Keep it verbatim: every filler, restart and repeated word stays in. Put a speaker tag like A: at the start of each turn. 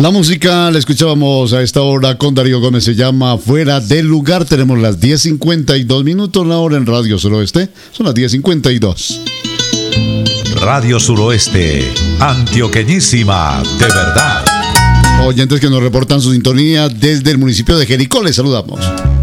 A: La música la escuchábamos a esta hora con Darío Gómez, se llama Fuera del Lugar. Tenemos las diez cincuenta y dos minutos, la hora en Radio Suroeste, son las diez cincuenta y dos.
B: Radio Suroeste, antioqueñísima, de verdad.
A: Oyentes que nos reportan su sintonía desde el municipio de Jericó, les saludamos.